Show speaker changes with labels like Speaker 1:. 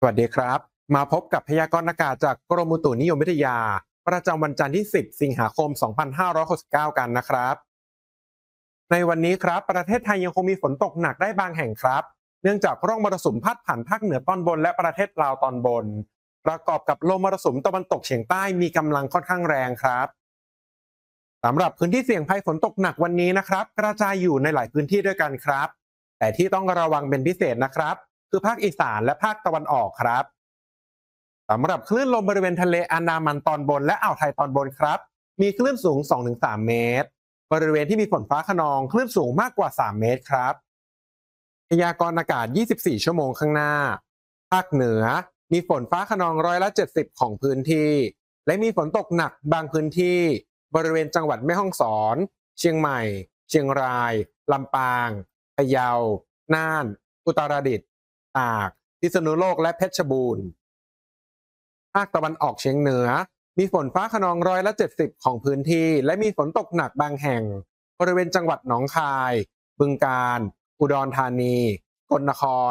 Speaker 1: สวัสดีครับมาพบกับพยากรณ์อากาศจากกรมอุตุนิยมวิทยาประจำวันจันทร์ที่10สิงหาคม2569กันนะครับในวันนี้ครับประเทศไทยยังคงมีฝนตกหนักได้บางแห่งครับเนื่องจากร่องมรสุมพัดผ่านภาคเหนือตอนบนและประเทศลาวตอนบนประกอบกับลมมรสุมตะวันตกเฉียงใต้มีกำลังค่อนข้างแรงครับสำหรับพื้นที่เสี่ยงภัยฝนตกหนักวันนี้นะครับกระจายอยู่ในหลายพื้นที่ด้วยกันครับแต่ที่ต้องระวังเป็นพิเศษนะครับคือภาคอีสานและภาคตะวันออกครับ สำหรับคลื่นลมบริเวณทะเลอันดามันตอนบนและอ่าวไทยตอนบนครับมีคลื่นสูง 2-3 เมตรบริเวณที่มีฝนฟ้าคะนองคลื่นสูงมากกว่า 3 เมตรครับพยากรณ์อากาศ 24 ชั่วโมงข้างหน้าภาคเหนือมีฝนฟ้าคะนอง70%ของพื้นที่และมีฝนตกหนักบางพื้นที่บริเวณจังหวัดแม่ฮ่องสอนเชียงใหม่เชียงรายลำปางพะเยาน่านอุตรดิตถ์ตากพิษณุโลกและเพชรบูรณ์ ภาคตะวันออกเฉียงเหนือมีฝนฟ้าคะนอง70%ของพื้นที่และมีฝนตกหนักบางแห่งบริเวณจังหวัดหนองคายบึงกาฬอุดรธานีสกลนคร